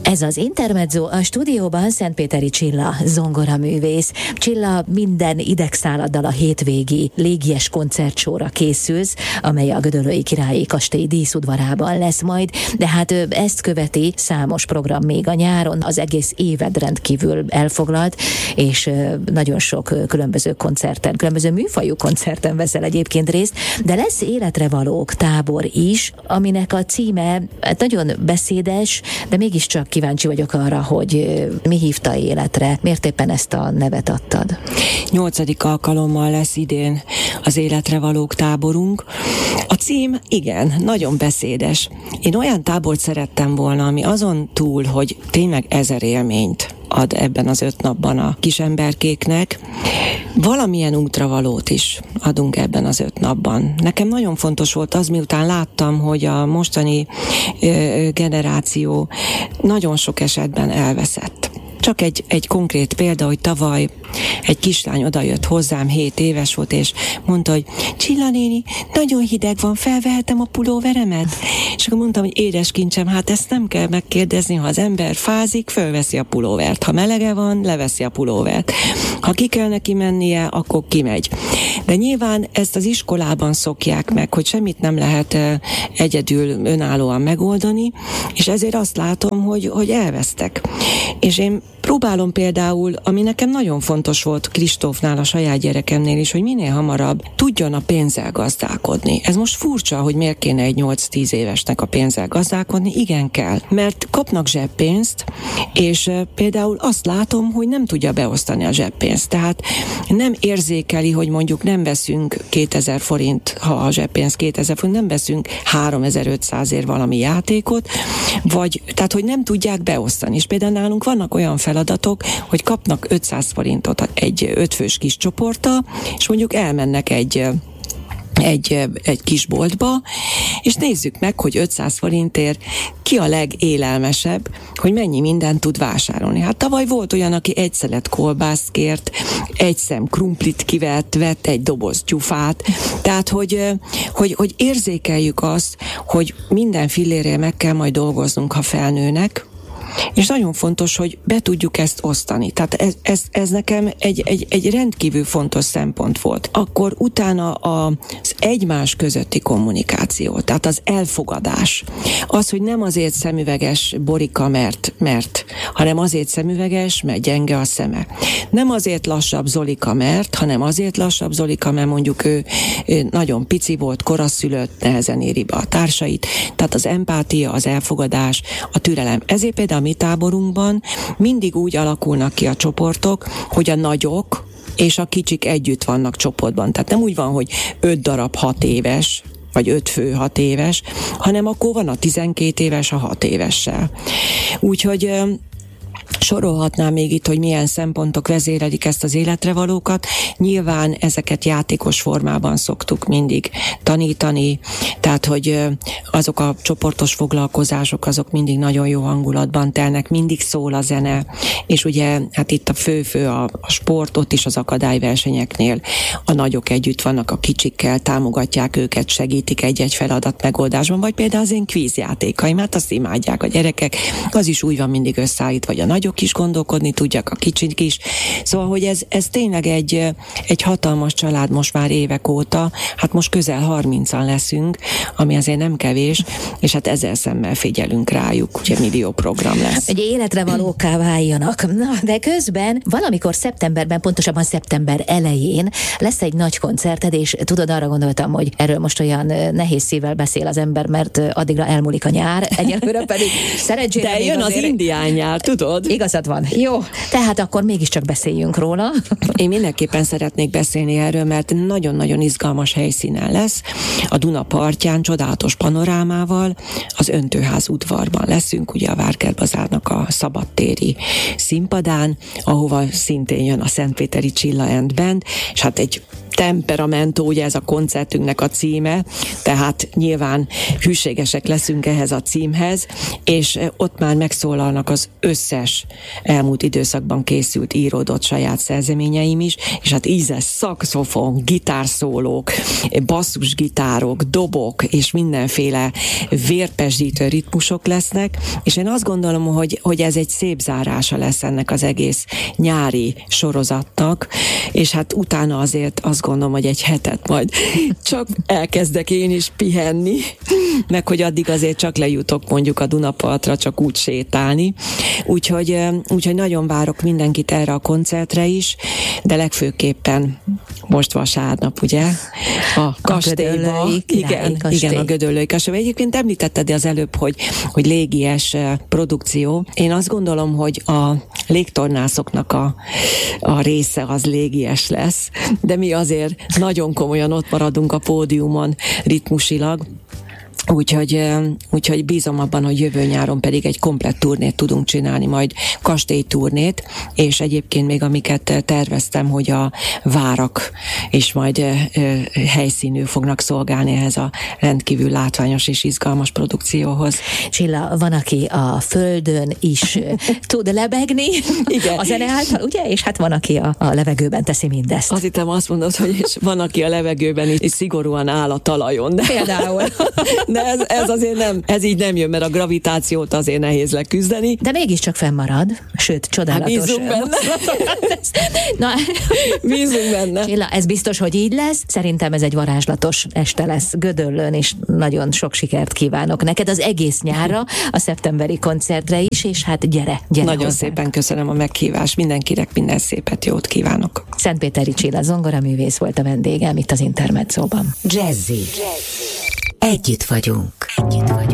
Ez az Intermezzo, a stúdióban Szentpéteri Csilla, zongoraművész. Csilla, minden idegszálladdal a hétvégi légies koncertsóra készülsz, amely a Gödöllői Királyi Kastély díszudvarában lesz majd, de hát ezt követi számos program még a nyáron, az egész éved rendkívül elfoglalt, és nagyon sok különböző koncerten, különböző műfajú koncerten veszel egyébként részt, de lesz életre valók tábor is, aminek a címe nagyon beszédes, de mégiscsak kíváncsi vagyok arra, hogy mi hívta életre, miért éppen ezt a nevet adtad? 8. alkalommal lesz idén az életre valók táborunk. A cím, igen, nagyon beszédes. Én olyan tábort szerettem volna, ami azon túl, hogy tényleg 1000 élményt ad ebben az 5 napban a kisemberkéknek, valamilyen útravalót is adunk ebben az 5 napban. Nekem nagyon fontos volt az, miután láttam, hogy a mostani generáció nagyon sok esetben elveszett. Csak egy konkrét példa, hogy tavaly egy kislány odajött hozzám, 7 éves volt, és mondta, hogy Csilla néni, nagyon hideg van, felvehetem a pulóveremet? És akkor mondtam, hogy édes kincsem, hát ezt nem kell megkérdezni, ha az ember fázik, fölveszi a pulóvert. Ha melege van, leveszi a pulóvert. Ha ki kell neki mennie, akkor kimegy. De nyilván ezt az iskolában szokják meg, hogy semmit nem lehet egyedül önállóan megoldani, és ezért azt látom, hogy elvesztek. És én próbálom például, ami nekem nagyon fontos volt Kristófnál, a saját gyerekemnél is, hogy minél hamarabb tudjon a pénzzel gazdálkodni. Ez most furcsa, hogy miért kéne egy 8-10 évesnek a pénzzel gazdálkodni. Igen, kell. Mert kapnak zseppénzt, és például azt látom, hogy nem tudja beosztani a zseppénzt. Tehát nem érzékeli, hogy mondjuk nem veszünk 2000 forint, ha a zseppénz 2000 forint, nem veszünk 3500-ért valami játékot, vagy, tehát, hogy nem tudják beosztani. És például nálunk vannak olyan feladatok, hogy kapnak 500 forintot egy 5 fős kis csoporttal, és mondjuk elmennek egy kis boltba, és nézzük meg, hogy 500 forintért ki a legélelmesebb, hogy mennyi mindent tud vásárolni. Hát tavaly volt olyan, aki egy szelet kolbászt kért, egy szem krumplit vett egy doboz gyufát, tehát, hogy érzékeljük azt, hogy minden fillérrel meg kell majd dolgoznunk, ha felnőnek, és nagyon fontos, hogy be tudjuk ezt osztani. Tehát ez nekem egy rendkívül fontos szempont volt. Akkor utána az egymás közötti kommunikáció, tehát az elfogadás. Az, hogy nem azért szemüveges Borika, mert hanem azért szemüveges, mert gyenge a szeme. Nem azért lassabb Zolika, hanem azért lassabb Zolika, mert mondjuk ő nagyon pici volt, koraszülött, nehezen éri be a társait. Tehát az empátia, az elfogadás, a türelem. Ezért például a mi táborunkban mindig úgy alakulnak ki a csoportok, hogy a nagyok és a kicsik együtt vannak csoportban. Tehát nem úgy van, hogy 5 darab 6 éves, vagy 5 fő 6 éves, hanem akkor van a 12 éves a 6 évessel. Úgyhogy sorolhatnám még itt, hogy milyen szempontok vezérelik ezt az életre valókat. Nyilván ezeket játékos formában szoktuk mindig tanítani, tehát, hogy azok a csoportos foglalkozások, azok mindig nagyon jó hangulatban telnek, mindig szól a zene, és ugye, hát itt a fő a sport, ott is az akadályversenyeknél a nagyok együtt vannak a kicsikkel, támogatják őket, segítik egy-egy feladat megoldásban, vagy például az én kvízjátékaim, hát azt imádják a gyerekek, az is úgy van mindig összeállítva, vagy a nagyok is gondolkodni tudjak, a kicsik is. Szóval, hogy ez tényleg egy hatalmas család most már évek óta, hát most közel 30-an leszünk, ami azért nem kevés, és hát 1000 szemmel figyelünk rájuk, ugye millió program lesz. Hogy életre valókká váljanak. Na, de közben valamikor szeptemberben, pontosabban szeptember elején lesz egy nagy koncerted, és tudod, arra gondoltam, hogy erről most olyan nehéz szívvel beszél az ember, mert addigra elmúlik a nyár, egyelőre pedig szerencsére. De jön az indián nyár, tudod? Igazad van. Jó, tehát akkor mégiscsak beszéljünk róla. Én mindenképpen szeretnék beszélni erről, mert nagyon-nagyon izgalmas helyszínen lesz. A Duna partján, csodálatos panorámával, az Öntőház udvarban leszünk, ugye a Várkert-bazárnak a szabadtéri színpadán, ahova szintén jön a Szentpéteri Csilla and Band, és hát egy Temperamento, ugye ez a koncertünknek a címe, tehát nyilván hűségesek leszünk ehhez a címhez, és ott már megszólalnak az összes elmúlt időszakban készült, íródott saját szerzeményeim is, és hát ízes szaxofon, gitárszólók, basszusgitárok, dobok, és mindenféle vérpesdítő ritmusok lesznek, és én azt gondolom, hogy ez egy szép zárása lesz ennek az egész nyári sorozatnak, és hát utána azért azt gondolom, hogy egy hetet majd csak elkezdek én is pihenni, meg hogy addig azért csak lejutok mondjuk a Dunapartra, csak úgy sétálni. Úgyhogy nagyon várok mindenkit erre a koncertre is, de legfőképpen most vasárnap, ugye? A kastélyba. Igen, a Gödöllői kastélyba. Egyébként említetted az előbb, hogy légies produkció. Én azt gondolom, hogy a légtornászoknak a része az légies lesz, de mi azért nagyon komolyan ott maradunk a pódiumon ritmusilag, úgyhogy bízom abban, hogy jövő nyáron pedig egy komplett turnét tudunk csinálni, majd kastélyturnét, és egyébként még amiket terveztem, hogy a várak is majd helyszínül fognak szolgálni ehhez a rendkívül látványos és izgalmas produkcióhoz. Csilla, van, aki a földön is tud lebegni, igen. A zene által, ugye? És hát van, aki a levegőben teszi mindezt. Azt hittem azt mondod, hogy van, aki a levegőben is szigorúan áll a talajon. Például. De ez azért nem, ez így nem jön, mert a gravitációt azért nehéz leküzdeni. De mégiscsak fennmarad, sőt, csodálatos. Hát bízunk benne. Na, bízunk benne. Csilla, ez biztos, hogy így lesz. Szerintem ez egy varázslatos este lesz Gödöllőn, és nagyon sok sikert kívánok neked az egész nyárra, a szeptemberi koncertre is, és hát gyere nagyon hozzá. Szépen köszönöm a meghívást, mindenkinek minden szépet, jót kívánok. Szentpéteri Csilla zongoraművész volt a vendégem itt az Intermedzóban. Jazzy. Együtt vagyunk.